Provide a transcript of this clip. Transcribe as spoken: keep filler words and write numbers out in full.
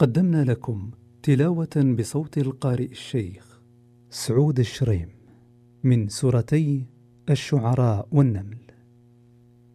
قدمنا لكم تلاوة بصوت القارئ الشيخ سعود الشريم من سورتي الشعراء والنمل.